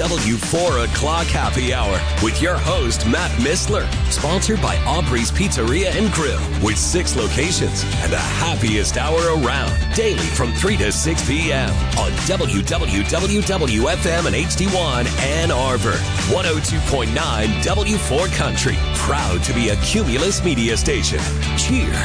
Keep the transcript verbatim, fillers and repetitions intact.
W four o'clock Happy Hour with your host, Matt Missler. Sponsored by Aubrey's Pizzeria and Grill with six locations and the happiest hour around. Daily from three to six p.m. on W W W F M and H D one Ann Arbor. one oh two point nine W four Country. Proud to be a Cumulus media station. Cheers.